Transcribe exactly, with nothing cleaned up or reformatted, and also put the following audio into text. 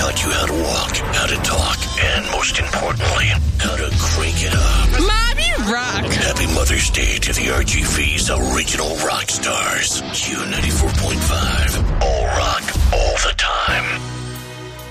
taught you how to walk, how to talk, and most importantly, how to crank it up. Mom, you rock. Happy Mother's Day to the R G V's original rock stars. Q ninety-four point five.